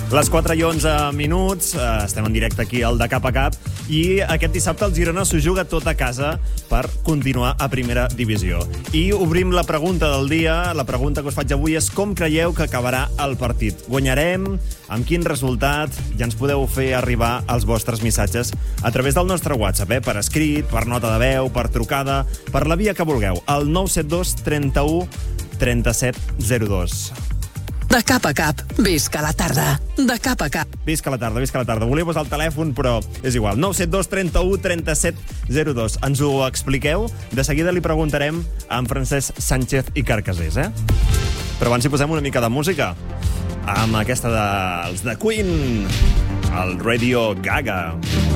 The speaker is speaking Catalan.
Les 4:11, estem en directe aquí al De Cap a Cap, i aquest dissabte el Girona s'ho juga tot a casa per continuar a primera divisió. I obrim la pregunta del dia. La pregunta que us faig avui és: com creieu que acabarà el partit? Guanyarem? Amb quin resultat? Ja ens podeu fer arribar els vostres missatges a través del nostre WhatsApp, per escrit, per nota de veu, per trucada, per la via que vulgueu, al 972 31 37 02. De cap a cap, visca la tarda. De cap a cap. Visca la tarda, visca la tarda. Volia posar el telèfon, però és igual. 972 31 37 02. Ens ho expliqueu? De seguida li preguntarem a en Francesc Sánchez i Carcassés, Però abans hi posem una mica de música. Amb aquesta dels The Queen, el Radio Gaga.